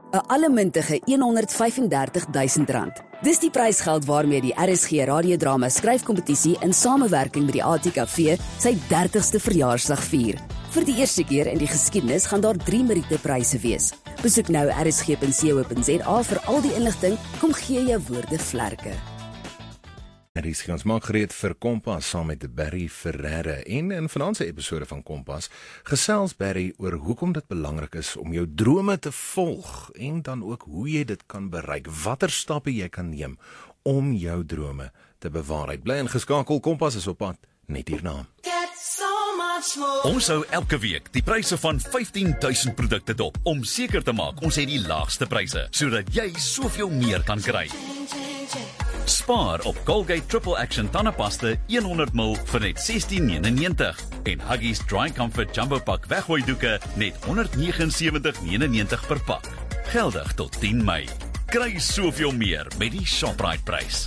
'n allemintige R135.000. Dis die prysgeld waarmee die RSG radiodrama skryfkompetisie in samewerking met die ATKV sy 30ste verjaarsdag vier. Vir die eerste keer in die geskiedenis gaan daar 3 Meriete-pryse wees. Besoek nou rsg.co.za vir al die inligting. Kom gee jou woorde vlerke. RSG ons maak gereed vir Kompas saam met Barry Ferreira. En in vanaand se episode van Kompas gesels Barry oor hoekom dit belangrik is om jou drome te volg en dan ook hoe jy dit kan bereik. Watter stappe jy kan neem om jou drome te bewaarheid. Bly ingeskakel, Kompas is op pad net hierna. Ons hou elke week die pryse van 15,000 produkte dop om seker te maak ons het die laagste pryse sodat jy soveel meer kan kry. Spaar op Colgate Triple Action tandepasta 100ml vir net R16,99 en Huggies Dry Comfort Jumbo Pak weggooidoeke net R179,99 per pak. Geldig tot 10 Mei. Kry soveel meer met die Shoprite prys.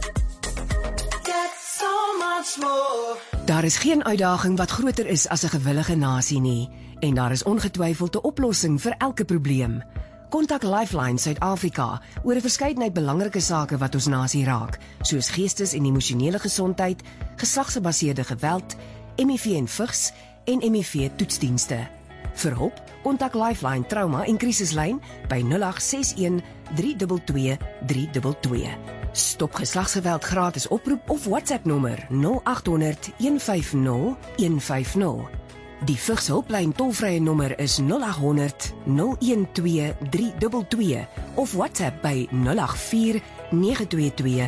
Daar is geen uitdaging wat groter is as 'n gewillige nasie nie, en daar is ongetwyfeld 'n oplossing vir elke probleem. Kontak Lifeline Suid-Afrika oor 'n verskeidenheid belangrike sake wat ons nasie raak, soos geestes- en emosionele gesondheid, geslagsgebaseerde geweld, HIV en vigs en HIV toetsdienste. Vir hulp, kontak Lifeline Trauma en Krisislyn by 0861 322 322. Stop geslagsgeweld gratis oproep of WhatsApp nommer 0800 150 150. Die vigshulplyn tolvrye nommer is 0800 012 322 of WhatsApp by 084 922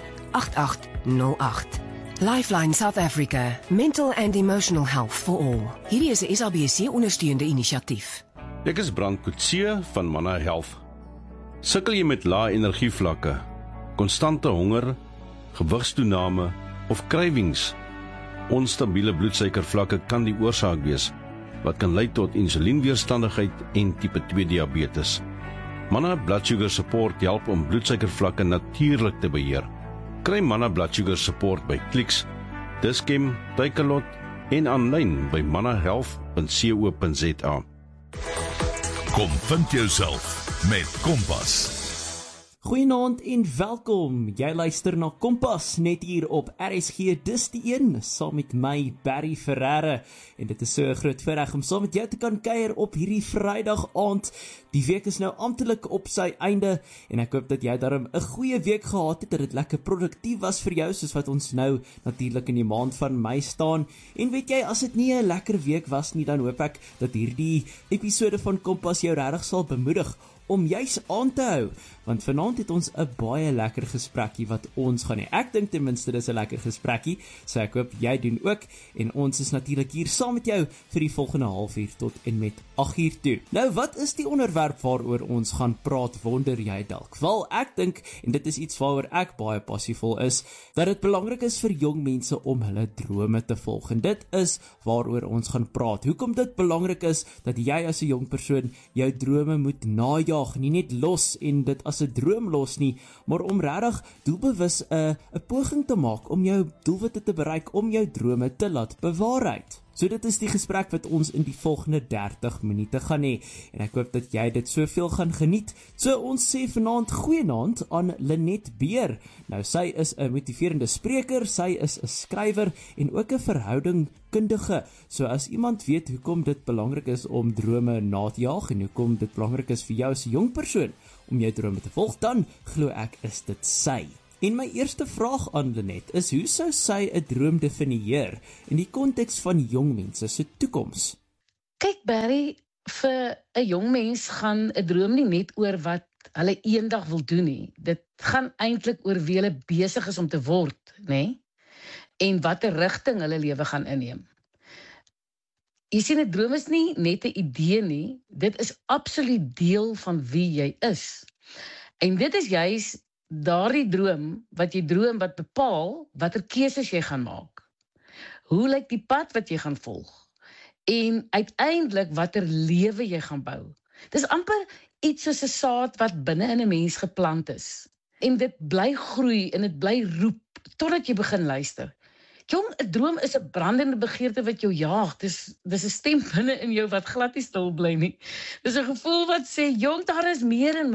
8808. Lifeline South Africa, Mental and Emotional Health for All. Hierdie is 'n SABC ondersteunende inisiatief. Ek is Brand Coetzee van Mana Health. Sukkel jy met lae energievlakke, konstante honger, gewigstoename of krywings? Onstabiele bloedsuikervlakke kan die oorsaak wees, wat kan lei tot insulienweerstandigheid en tipe 2 diabetes. Mana Blood Sugar Support help om bloedsuikervlakke natuurlik te beheer. Kry Mana Blood Sugar Support by Clicks, Dischem, Takealot en aanlyn by manahealth.co.za. Kom vind jouself met Kompas. Goeienaand en welkom. Jy luister na Kompas net hier op RSG. Dis die een saam met my Barry Ferreira en dit is so 'n groot voorreg om saam met jou te kan kuier op hierdie Vrydag aand. Die week is nou amptelik op sy einde en ek hoop dat jy daarom 'n goeie week gehad het, dat dit lekker produktief was vir jou soos wat ons nou natuurlik in die maand van Mei staan. En weet jy, as dit nie 'n lekker week was nie, dan hoop ek dat hierdie episode van Kompas jou regtig sal bemoedig om juis aan te hou, want vanaand het ons 'n baie lekker gesprekkie wat ons gaan hê. Ek dink ten minste dis 'n lekker gesprekkie, so ek hoop jy doen ook, en ons is natuurlik hier saam met jou vir die volgende halfuur tot en met 8uur toe. Nou, wat is die onderwerp waaroor ons gaan praat, wonder jy dalk? Wel, ek dink, en dit is iets waaroor ek baie passievol is, dat dit belangrik is vir jong mense om hulle drome te volg, en dit is waaroor ons gaan praat. Hoekom dit belangrik is dat jy as 'n jong persoon jou drome moet najaag, nie net los en dit as 'n droom los nie, maar om regtig doelbewus 'n poging te maak om jou doelwitte te bereik, om jou drome te laat bewaarheid. So dit is die gesprek wat ons in die volgende 30 minute gaan hê, en ek hoop dat jy dit soveel gaan geniet. So ons sê vanaand goeienaand aan Lenet Beer. Nou sy is 'n motiverende spreker, sy is 'n skrywer en ook 'n verhoudingkundige. So as iemand weet hoekom dit belangrik is om drome na te jaag en hoekom dit belangrik is vir jou as 'n jong persoon om jou drome te volg, dan glo ek is dit sy. En my eerste vraag aan Lenet is, hoe sou sy 'n droom definieer in die konteks van jong mense se toekoms? Kyk Barry, vir 'n jong mens gaan 'n droom nie net oor wat hulle eendag wil doen nie. Dit gaan eintlik oor wie hulle besig is om te word, nê? En watter rigting hulle lewe gaan inneem. Jy sien, 'n droom is nie net 'n idee nie, dit is absoluut deel van wie jy is. En dit is juis daardie droom wat jy droom wat bepaal watter keuses jy gaan maak. Hoe lyk die pad wat jy gaan volg? En uiteindelik watter lewe jy gaan bou. Dis amper iets soos 'n saad wat binne in 'n mens geplant is. En dit bly groei en dit bly roep totdat jy begin luister. Jong, 'n droom is 'n brandende begeerte wat jou jaag. Dis 'n stem binne in jou wat glad nie stil bly nie. Dis 'n gevoel wat sê, jong, daar is meer in